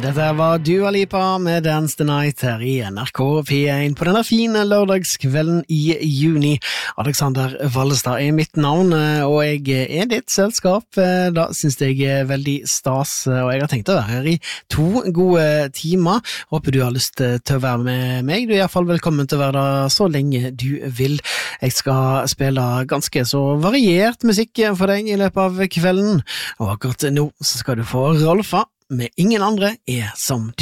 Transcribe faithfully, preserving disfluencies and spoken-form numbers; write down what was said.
Dette var Dua Lipa med Dance the Night her i N R K P én på denne fine lørdagskvelden i juni. Alexander Vallestad er mitt navn, og jeg er ditt selskap. Da synes jeg er veldig stas, og jeg har tenkt å være her i to gode timer. Håper du har lyst til å være med meg. Du er i hvert fall velkommen til å være der så lenge du vil. Jeg skal spille ganske så variert musikk for deg i løpet av kvelden, og akkurat nå så skal du få Rolfa med Ingen andre er som du.